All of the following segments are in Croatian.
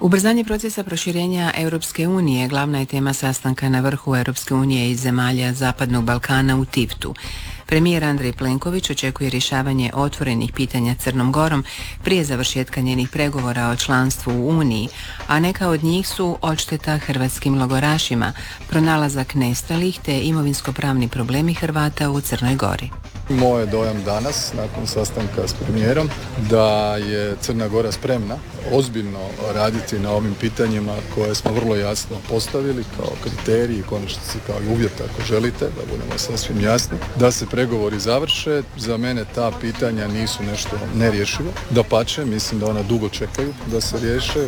Ubrzanje procesa proširenja Europske unije glavna je tema sastanka na vrhu Europske unije i zemalja Zapadnog Balkana u Tivtu. Premijer Andrej Plenković očekuje rješavanje otvorenih pitanja Crnom Gorom prije završetka njenih pregovora o članstvu u Uniji, a neka od njih su odšteta hrvatskim logorašima, pronalazak nestalih te imovinsko-pravni problemi Hrvata u Crnoj Gori. Moj je dojam danas, nakon sastanka s premijerom, da je Crna Gora spremna ozbiljno raditi na ovim pitanjima koje smo vrlo jasno postavili kao kriterij i konačnici kao i uvjet, ako želite, da budemo sasvim jasni, da se pregovori završe. Za mene ta pitanja nisu nešto nerješivo. Dapače, mislim da ona dugo čekaju da se riješe.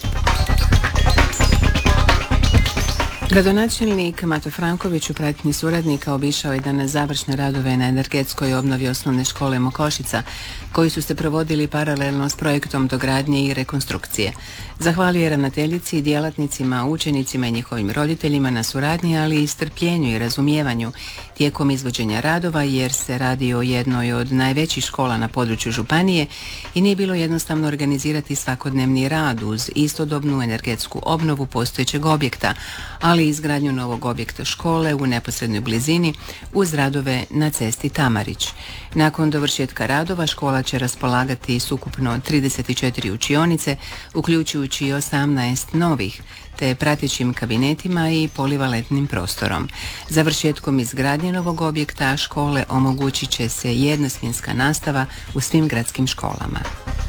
Gradonačelnik Mato Franković u pratnji suradnika obišao je danas završne radove na energetskoj obnovi osnovne škole Mokošica, koji su se provodili paralelno s projektom dogradnje i rekonstrukcije. Zahvalio je ravnateljici i djelatnicima, učenicima i njihovim roditeljima na suradnji, ali i strpljenju i razumijevanju tijekom izvođenja radova, jer se radi o jednoj od najvećih škola na području županije i nije bilo jednostavno organizirati svakodnevni rad uz istodobnu energetsku obnovu postojećeg objekta, ali i izgradnju novog objekta škole u neposrednoj blizini uz radove na cesti Tamarić. Nakon dovršetka radova škola će raspolagati s ukupno 34 učionice, uključujući 18 novih, te pratećim kabinetima i polivalentnim prostorom. Završetkom izgradnje novog objekta škole omogućit će se jednosmjenska nastava u svim gradskim školama.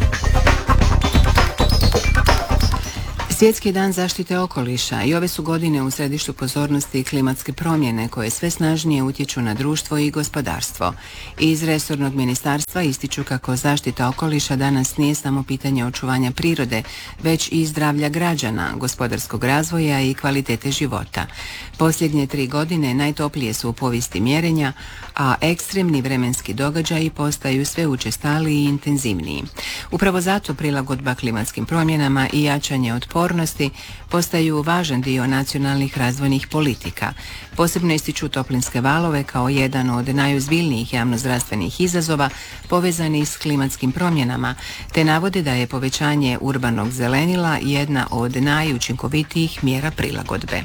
Svjetski dan zaštite okoliša i ove su godine u središtu pozornosti klimatske promjene koje sve snažnije utječu na društvo i gospodarstvo. Iz resornog ministarstva ističu kako zaštita okoliša danas nije samo pitanje očuvanja prirode, već i zdravlja građana, gospodarskog razvoja i kvalitete života. Posljednje 3 godine najtoplije su u povijesti mjerenja, a ekstremni vremenski događaji postaju sve učestaliji i intenzivniji. Upravo zato prilagodba klimatskim promjenama i jačanje otpornosti postaju važan dio nacionalnih razvojnih politika. Posebno ističu toplinske valove kao jedan od najozbiljnijih javnozdravstvenih izazova povezani s klimatskim promjenama, te navode da je povećanje urbanog zelenila jedna od najučinkovitijih mjera prilagodbe.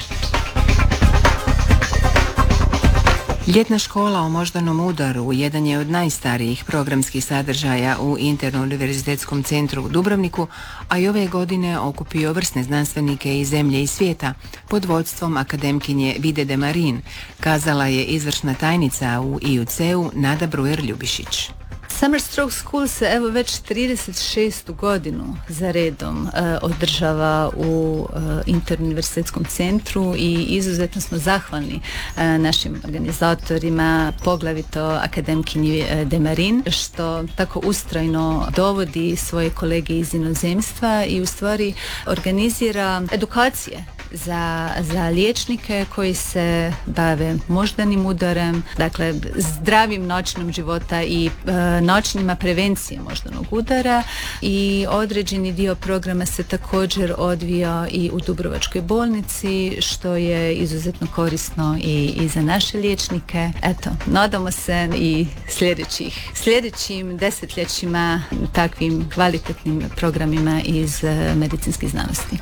Ljetna škola o moždanom udaru jedan je od najstarijih programskih sadržaja u Interno-univerzitetskom centru u Dubrovniku, a i ove godine okupio vrsne znanstvenike iz zemlje i svijeta pod vodstvom akademkinje Vide de Marin, kazala je izvršna tajnica u IUC-u Nada Brujer-Ljubišić. Summer Stroke School se evo već 36. godinu za redom održava u Interuniverzitetskom centru i izuzetno smo zahvalni našim organizatorima, poglavito akademkinji Demarin, što tako ustrajno dovodi svoje kolege iz inozemstva i u stvari organizira edukacije za liječnike koji se bave moždanim udarem, dakle zdravim načinom života i načinima prevencije moždanog udara, i određeni dio programa se također odvija i u Dubrovačkoj bolnici, što je izuzetno korisno i za naše liječnike. Eto, nadamo se i sljedećim desetljećima takvim kvalitetnim programima iz medicinskih znanosti.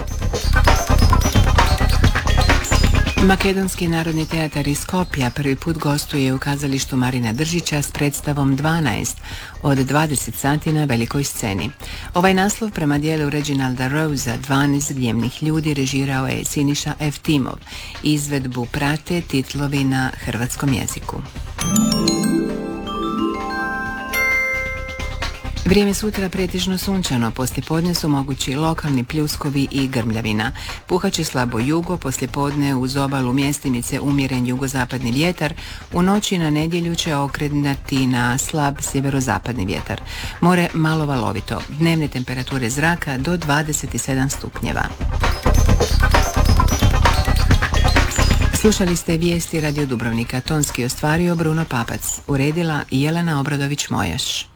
Makedonski narodni teatar iz Skopja prvi put gostuje u kazalištu Marina Držića s predstavom 12 od 20 sati na velikoj sceni. Ovaj naslov prema dijelu Reginalda Rosea 12 gnjevnih ljudi režirao je Siniša Eftimov. Izvedbu prate titlovi na hrvatskom jeziku. Vrijeme sutra pretežno sunčano, poslijepodne su mogući lokalni pljuskovi i grmljavina. Puhaće slabo jugo, poslijepodne uz obalu mjestimice umjeren jugozapadni vjetar, u noći na nedjelju će okrenuti na slab sjeverozapadni vjetar. More malo valovito, dnevne temperature zraka do 27 stupnjeva. Slušali ste vijesti Radio Dubrovnika, tonski ostvario Bruno Papac, uredila Jelena Obradović-Mojaš.